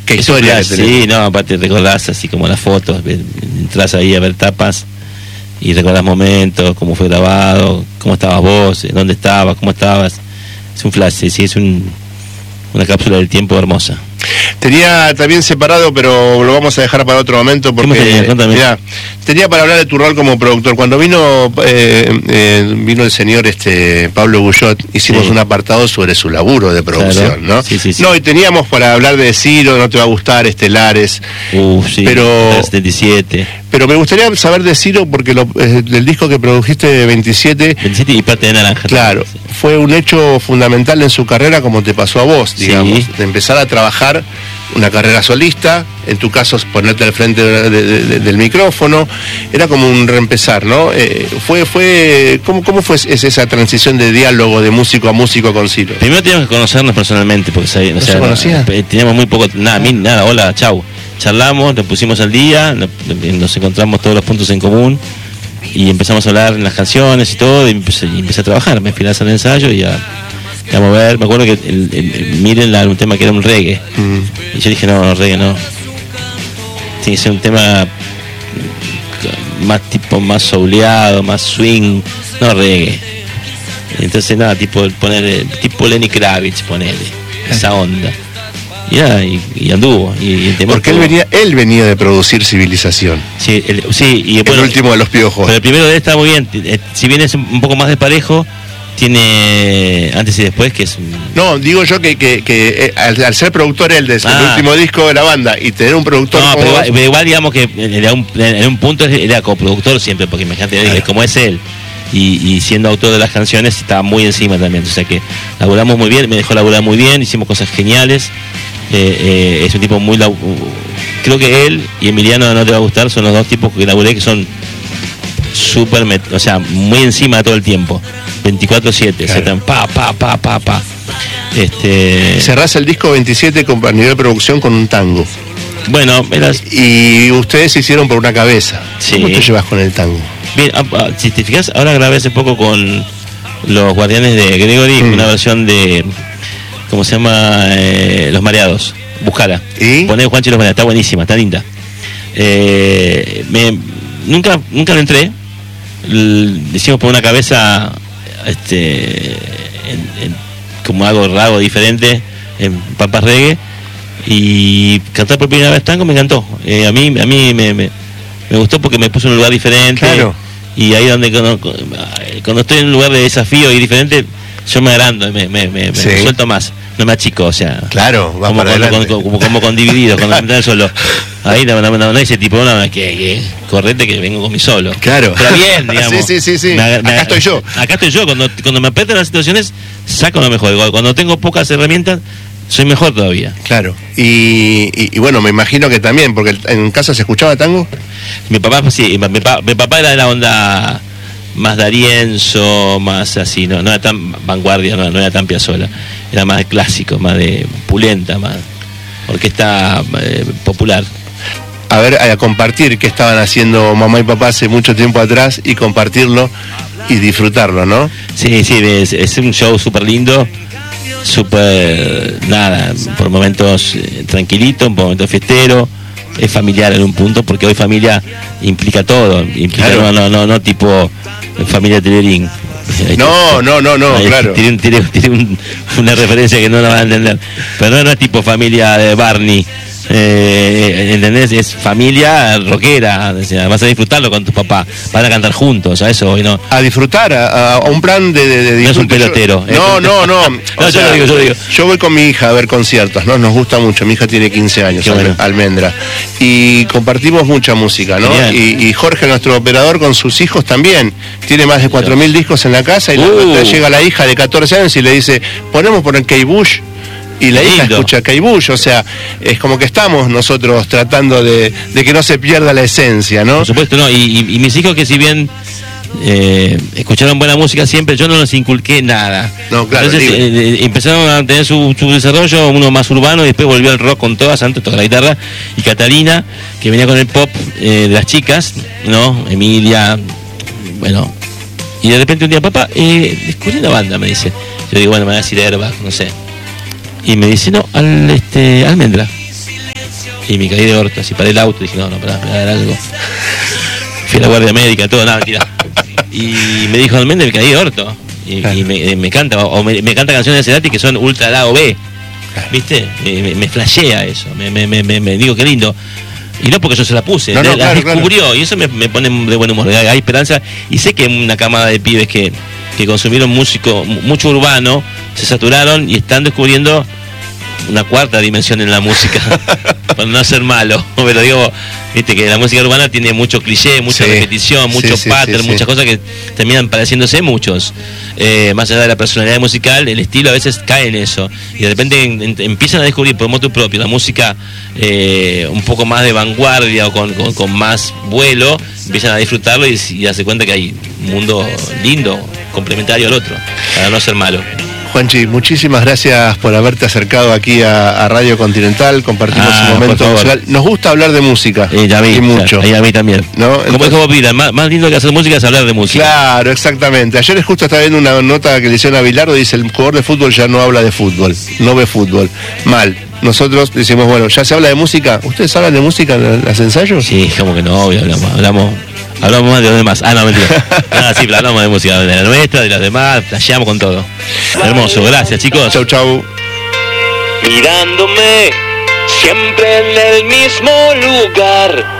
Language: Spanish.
Qué historia que tenés. Sí, no, aparte recordás así como las fotos, entras ahí a ver tapas y recordás momentos, cómo fue grabado, cómo estabas vos, dónde estabas, cómo estabas. Es un flash, sí, es una cápsula del tiempo hermosa. Tenía también separado, pero lo vamos a dejar para otro momento porque mirá, tenía para hablar de tu rol como productor. Cuando vino el señor Pablo Guyot, hicimos un apartado sobre su laburo de producción, claro. ¿no? Sí. No, y teníamos para hablar de Ciro, No te va a gustar, Estelares. Sí, pero 77. Pero me gustaría saber de Ciro porque del disco que produjiste de 27 y Parte de Naranja. Claro, también, sí. Fue un hecho fundamental en su carrera, como te pasó a vos, digamos, de empezar a trabajar una carrera solista, en tu caso ponerte al frente del micrófono, era como un reempezar, ¿no? ¿Cómo fue esa transición de diálogo de músico a músico con Ciro? Primero teníamos que conocernos personalmente, porque ¿No se conocía? Teníamos muy poco, nada, hola, chau. Charlamos, nos pusimos al día, nos encontramos todos los puntos en común y empezamos a hablar en las canciones y todo, y empecé a trabajar, me fui a hacer el ensayo y a mover. Me acuerdo que miren un tema que era un reggae, y yo dije, no, reggae no, tiene que ser un tema más souleado, más swing, no reggae. Entonces nada, tipo Lenny Kravitz, ponele, esa onda. Y anduvo. Porque él venía de producir Civilización. Sí, y bueno, el último de Los Piojos. Pero el primero de él está muy bien. Si bien es un poco más desparejo, tiene antes y después, que es... No, digo yo que al ser productor él del último disco de la banda y tener un productor... No, pero igual digamos que en un punto era coproductor siempre, porque imagínate, como es él. Y siendo autor de las canciones estaba muy encima también, o sea que laburamos muy bien, me dejó laburar muy bien, hicimos cosas geniales. Es un tipo muy... Creo que él y Emiliano No te va a gustar son los dos tipos que laburé que son súper, o sea, muy encima todo el tiempo, 24/7, claro. Se están pa. Cerrás el disco 27 a nivel de producción con un tango. Bueno, y ustedes se hicieron por una cabeza. Sí. ¿Cómo te llevas con el tango? Bien, si te fijas, ahora grabé hace poco con los Guardianes de Gregory una versión de... ¿Cómo se llama? Los Mareados. Buscala. Poné Juancho y los Mareados. Está buenísima, está linda. Nunca le entré. Decimos por una cabeza, como algo raro, diferente, en papas reggae. Y cantar por primera vez tango me encantó. A mí me gustó porque me puso en un lugar diferente. Claro. Y ahí donde cuando estoy en un lugar de desafío y diferente, yo me agrando, me suelto más, no me achico, o sea, claro, va para adelante. Como con Divididos, cuando me solo. Ahí no ese tipo, que correte que vengo con mi solo. Claro. Pero bien, digamos. Sí. Acá estoy yo. Cuando me apretan las situaciones, saco lo mejor. Cuando tengo pocas herramientas, soy mejor todavía. Claro. Y bueno, me imagino que también, porque en casa se escuchaba tango. Mi papá era de la onda más D'Arienzo, más así, no era tan vanguardia, no era tan Piazzolla, era más clásico, más de Pulenta, más orquesta popular. A ver, a compartir qué estaban haciendo mamá y papá hace mucho tiempo atrás y compartirlo y disfrutarlo, ¿no? Sí, es un show súper lindo, súper, por momentos tranquilito, por momentos fiestero. Es familiar en un punto, porque hoy familia implica todo, implica, claro. No tipo familia Telerín. No, claro. Tiene una referencia que no la van a entender, pero no es tipo familia de Barney. ¿Entendés? Es familia rockera, o sea, vas a disfrutarlo con tus papás, van a cantar juntos, a eso hoy no. A disfrutar, a un plan de no es un pelotero. No. Yo lo digo. Yo voy con mi hija a ver conciertos, ¿no? Nos gusta mucho, mi hija tiene 15 años, bueno. Almendra, y compartimos mucha música, ¿no? Y Jorge, nuestro operador, con sus hijos también, tiene más de 4.000 discos en la casa, y llega la hija de 14 años y le dice, ponemos por el Kate Bush. Y la hija escucha Kate Bush, o sea, es como que estamos nosotros tratando de que no se pierda la esencia, ¿no? Por supuesto, no, y mis hijos, que si bien escucharon buena música siempre, yo no les inculqué nada. No, claro. Entonces empezaron a tener su desarrollo, uno más urbano, y después volvió al rock con todas, Santos toca la guitarra, y Catalina, que venía con el pop de las chicas, ¿no? Emilia, bueno, y de repente un día, papá, descubrí una banda, me dice. Yo digo, bueno, me voy a decir Airbag, no sé. Y me dice, no, Almendra. Y me caí de orto, así paré el auto, dije, no, pará, me va a dar algo. Fui a la guardia médica, todo, nada, mentira. Y me dijo, Almendra, me caí de orto. Y me canta, o me canta canciones de Cerati que son ultra la o B. ¿Viste? Me flashea eso, me digo, qué lindo. Y no porque yo se la puse, la descubrió, claro. Y eso me pone de buen humor. Hay esperanza, y sé que una camada de pibes que consumieron mucho urbano, se saturaron y están descubriendo una cuarta dimensión en la música, para no ser malo, pero digo, viste que la música urbana tiene mucho cliché, mucha repetición, mucho pattern, muchas cosas que terminan pareciéndose muchos. Más allá de la personalidad musical, el estilo a veces cae en eso, y de repente empiezan a descubrir por motu propio la música un poco más de vanguardia o con más vuelo, empiezan a disfrutarlo y darse cuenta que hay un mundo lindo, complementario al otro, para no ser malo. Juanchi, muchísimas gracias por haberte acercado aquí a Radio Continental, compartimos un momento musical. Nos gusta hablar de música, y mucho. Y a mí también. ¿No? Como dijo Pila, más lindo que hacer música es hablar de música. Claro, exactamente. Ayer justo estaba viendo una nota que le hicieron a Bilardo, dice, el jugador de fútbol ya no habla de fútbol, no ve fútbol. Mal. Nosotros decimos, bueno, ya se habla de música. ¿Ustedes hablan de música en los ensayos? Sí, como que no, obvio, hablamos más de los demás. No, mentira. Sí, pero hablamos de música, de la nuestra, de las demás, flasheamos con todo. Hermoso, gracias, chicos. Chau, chau. Mirándome siempre en el mismo lugar.